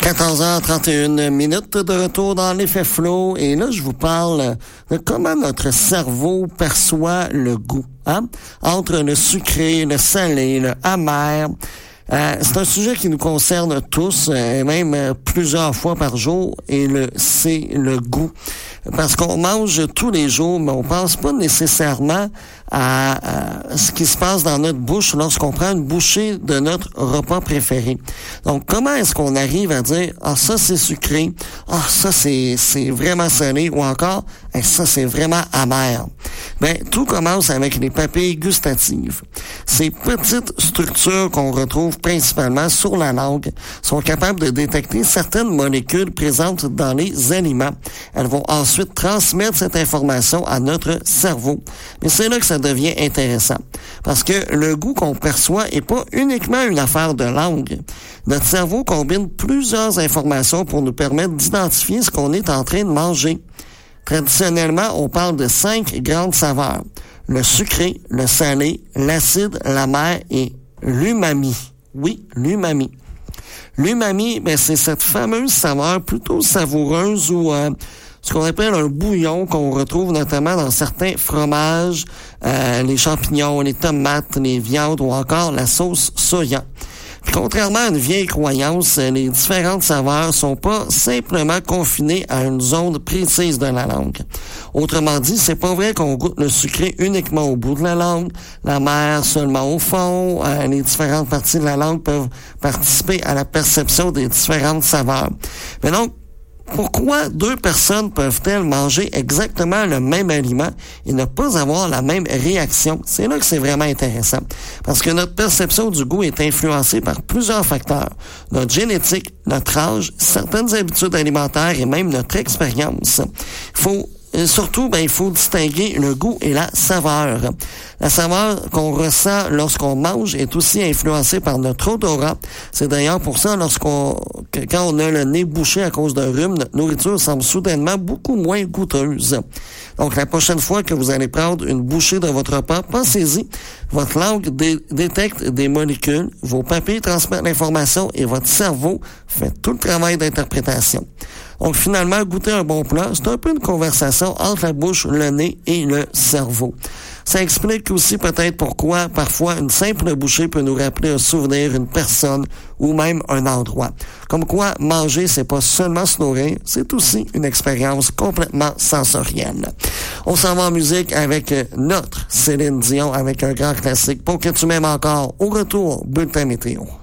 14h31 de retour dans l'effet flow et là je vous parle de comment notre cerveau perçoit le goût, hein? Entre le sucré, le salé, le amer. C'est un sujet qui nous concerne tous, et même plusieurs fois par jour, et c'est le goût. Parce qu'on mange tous les jours, mais on pense pas nécessairement à ce qui se passe dans notre bouche lorsqu'on prend une bouchée de notre repas préféré. Donc, comment est-ce qu'on arrive à dire « Ah, ça, c'est sucré. Ah, ça, c'est vraiment salé. » ou encore « Ça, c'est vraiment amer. » Ben, tout commence avec les papilles gustatives. Ces petites structures qu'on retrouve principalement sur la langue sont capables de détecter certaines molécules présentes dans les aliments. Elles vont ensuite transmettre cette information à notre cerveau. Mais c'est là que ça devient intéressant. Parce que le goût qu'on perçoit est pas uniquement une affaire de langue. Notre cerveau combine plusieurs informations pour nous permettre d'identifier ce qu'on est en train de manger. Traditionnellement, on parle de 5 grandes saveurs. Le sucré, le salé, l'acide, l'amer et l'umami. Oui, l'umami. L'umami, ben, c'est cette fameuse saveur plutôt savoureuse ou ce qu'on appelle un bouillon qu'on retrouve notamment dans certains fromages, les champignons, les tomates, les viandes ou encore la sauce soya. Puis contrairement à une vieille croyance, les différentes saveurs sont pas simplement confinées à une zone précise de la langue. Autrement dit, c'est pas vrai qu'on goûte le sucré uniquement au bout de la langue, l'amer seulement au fond, les différentes parties de la langue peuvent participer à la perception des différentes saveurs. Mais donc, pourquoi deux personnes peuvent-elles manger exactement le même aliment et ne pas avoir la même réaction? C'est là que c'est vraiment intéressant. Parce que notre perception du goût est influencée par plusieurs facteurs. Notre génétique, notre âge, certaines habitudes alimentaires et même notre expérience. Il faut distinguer le goût et la saveur. La saveur qu'on ressent lorsqu'on mange est aussi influencée par notre odorat. C'est d'ailleurs pour ça quand on a le nez bouché à cause d'un rhume, notre nourriture semble soudainement beaucoup moins goûteuse. Donc, la prochaine fois que vous allez prendre une bouchée de votre repas, pensez-y. Votre langue détecte des molécules, vos papilles transmettent l'information et votre cerveau fait tout le travail d'interprétation. Donc, finalement, goûter un bon plat, c'est un peu une conversation entre la bouche, le nez et le cerveau. Ça explique aussi peut-être pourquoi, parfois, une simple bouchée peut nous rappeler un souvenir, une personne ou même un endroit. Comme quoi, manger, c'est pas seulement se nourrir, c'est aussi une expérience complètement sensorielle. On s'en va en musique avec notre Céline Dion, avec un grand classique. Pour que tu m'aimes encore, au retour, bulletin météo.